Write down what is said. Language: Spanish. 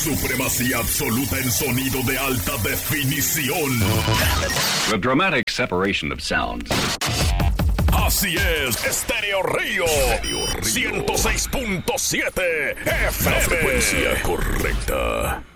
Supremacía absoluta en sonido de alta definición. The dramatic separation of sounds. Así es, Estéreo Río 106.7 FM. La frecuencia correcta.